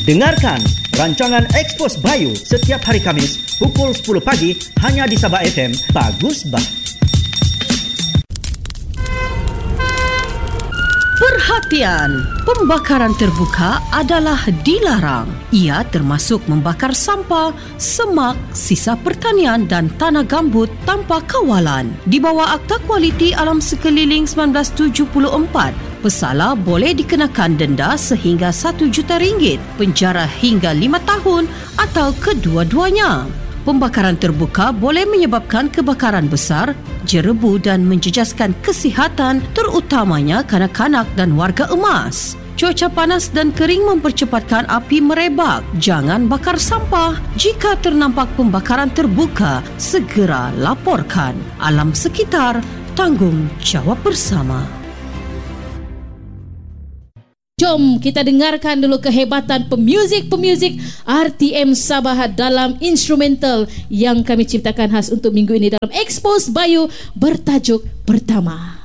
Dengarkan rancangan Expose Bayu setiap hari Khamis pukul 10 pagi hanya di Sabah FM. Bagus bah. Perhatian, pembakaran terbuka adalah dilarang. Ia termasuk membakar sampah, semak, sisa pertanian dan tanah gambut tanpa kawalan. Di bawah Akta Kualiti Alam Sekeliling 1974, pesalah boleh dikenakan denda sehingga RM1 juta, penjara hingga 5 tahun atau kedua-duanya. Pembakaran terbuka boleh menyebabkan kebakaran besar, jerebu dan menjejaskan kesihatan terutamanya kanak-kanak dan warga emas. Cuaca panas dan kering mempercepatkan api merebak. Jangan bakar sampah. Jika ternampak pembakaran terbuka, segera laporkan. Alam sekitar, tanggungjawab bersama. Jom kita dengarkan dulu kehebatan pemuzik-pemuzik RTM Sabah dalam instrumental yang kami ciptakan khas untuk minggu ini dalam Expose Bayu bertajuk Pertama.